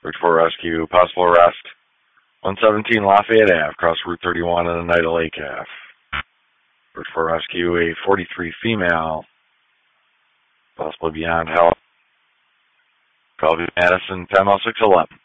Bridge 4 rescue, possible arrest. 117 Lafayette Ave, cross Route 31 in Oneida Lake Ave. Bridge 4 rescue, a 43 female, possibly beyond help. Bellevue Madison, 10-611.